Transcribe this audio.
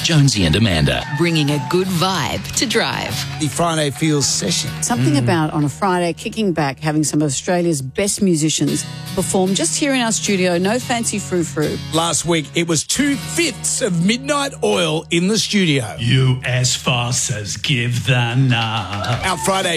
Jonesy and Amanda. Bringing a good vibe to drive. The Friday Feels session. Something about on a Friday, kicking back, having some of Australia's best musicians perform just here in our studio. No fancy frou-frou. Last week, it was 2/5 of Midnight Oil in the studio. You as fast as give the nod. Our Friday